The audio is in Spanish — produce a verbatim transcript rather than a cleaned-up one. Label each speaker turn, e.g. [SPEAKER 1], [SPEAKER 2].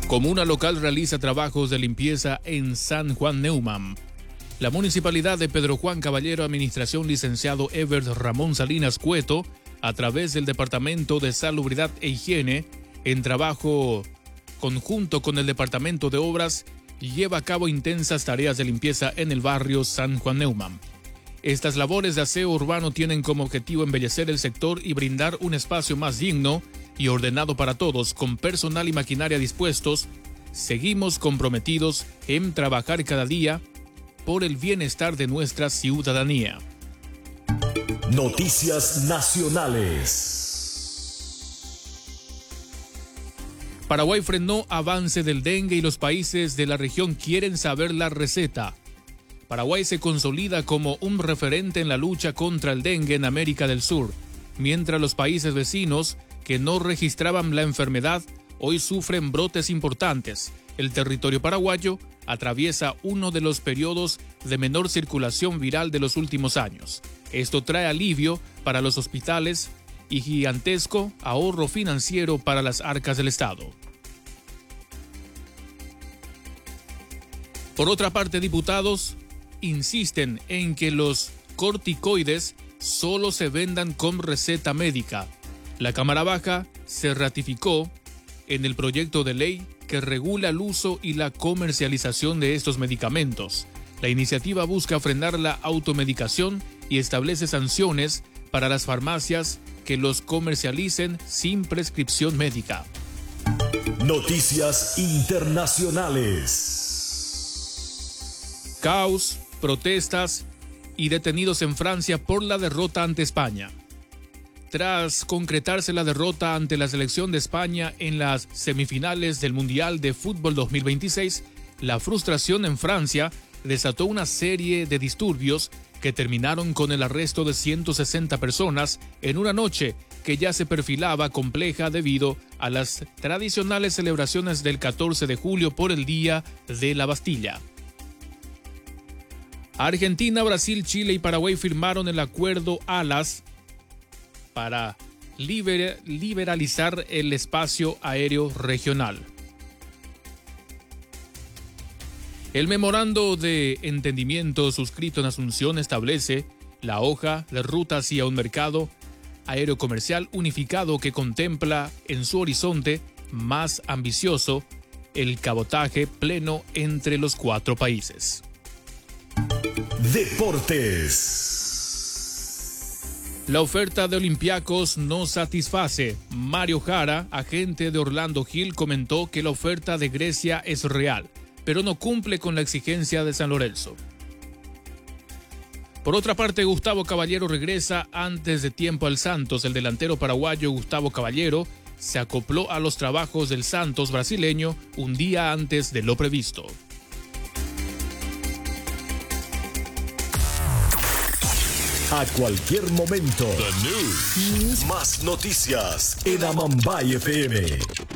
[SPEAKER 1] Comuna local realiza trabajos de limpieza en San Juan Neumann. La municipalidad de Pedro Juan Caballero, administración licenciado Evert Ramón Salinas Cueto, a través del Departamento de Salubridad e Higiene, en trabajo conjunto con el Departamento de Obras, lleva a cabo intensas tareas de limpieza en el barrio San Juan Neumann. Estas labores de aseo urbano tienen como objetivo embellecer el sector y brindar un espacio más digno y ordenado para todos, con personal y maquinaria dispuestos. Seguimos comprometidos en trabajar cada día por el bienestar de nuestra ciudadanía.
[SPEAKER 2] Noticias nacionales.
[SPEAKER 1] Paraguay frenó avance del dengue y los países de la región quieren saber la receta. Paraguay se consolida como un referente en la lucha contra el dengue en América del Sur, mientras los países vecinos que no registraban la enfermedad hoy sufren brotes importantes. El territorio paraguayo atraviesa uno de los periodos de menor circulación viral de los últimos años. Esto trae alivio para los hospitales y gigantesco ahorro financiero para las arcas del Estado. Por otra parte, diputados insisten en que los corticoides solo se vendan con receta médica. La Cámara Baja se ratificó en el proyecto de ley que regula el uso y la comercialización de estos medicamentos. La iniciativa busca frenar la automedicación y establece sanciones para las farmacias que los comercialicen sin prescripción médica.
[SPEAKER 2] Noticias internacionales.
[SPEAKER 1] Caos, protestas y detenidos en Francia por la derrota ante España. Tras concretarse la derrota ante la selección de España en las semifinales del Mundial de Fútbol dos mil veintiséis, la frustración en Francia desató una serie de disturbios que terminaron con el arresto de ciento sesenta personas en una noche que ya se perfilaba compleja debido a las tradicionales celebraciones del catorce de julio por el Día de la Bastilla. Argentina, Brasil, Chile y Paraguay firmaron el acuerdo ALAS para liber- liberalizar el espacio aéreo regional. El memorando de entendimiento suscrito en Asunción establece la hoja de ruta hacia un mercado aéreo comercial unificado que contempla en su horizonte más ambicioso el cabotaje pleno entre los cuatro países.
[SPEAKER 2] Deportes.
[SPEAKER 1] La oferta de Olympiacos no satisface. Mario Jara, agente de Orlando Gil, comentó que la oferta de Grecia es real, pero no cumple con la exigencia de San Lorenzo. Por otra parte, Gustavo Caballero regresa antes de tiempo al Santos. El delantero paraguayo Gustavo Caballero se acopló a los trabajos del Santos brasileño un día antes de lo previsto.
[SPEAKER 2] A cualquier momento. The News. Más noticias en Amambay F M.